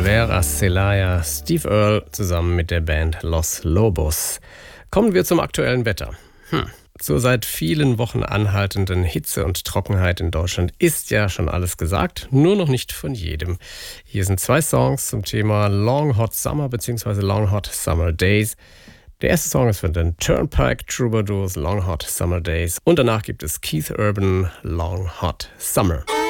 Vera Celaya, Steve Earle zusammen mit der Band Los Lobos. Kommen wir zum aktuellen Wetter. Zur seit vielen Wochen anhaltenden Hitze und Trockenheit in Deutschland ist ja schon alles gesagt, nur noch nicht von jedem. Hier sind 2 Songs zum Thema Long Hot Summer bzw. Long Hot Summer Days. Der erste Song ist von den Turnpike Troubadours, Long Hot Summer Days. Und danach gibt es Keith Urban, Long Hot Summer.